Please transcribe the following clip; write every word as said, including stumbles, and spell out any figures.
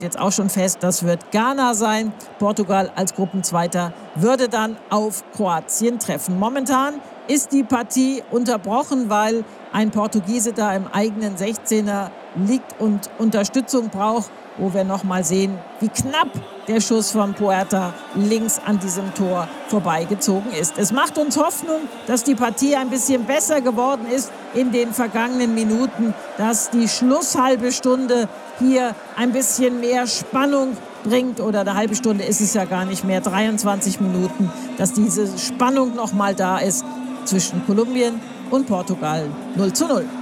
Jetzt auch schon fest, das wird Ghana sein. Portugal als Gruppenzweiter würde dann auf Kroatien treffen. Momentan ist die Partie unterbrochen, weil ein Portugiese da im eigenen sechzehner liegt und Unterstützung braucht, wo wir noch mal sehen, wie knapp der Schuss von Puerta links an diesem Tor vorbeigezogen ist. Es macht uns Hoffnung, dass die Partie ein bisschen besser geworden ist in den vergangenen Minuten, dass die Schlusshalbe Stunde hier ein bisschen mehr Spannung bringt, oder eine halbe Stunde ist es ja gar nicht mehr, dreiundzwanzig Minuten, dass diese Spannung noch mal da ist zwischen Kolumbien und Portugal. null zu null.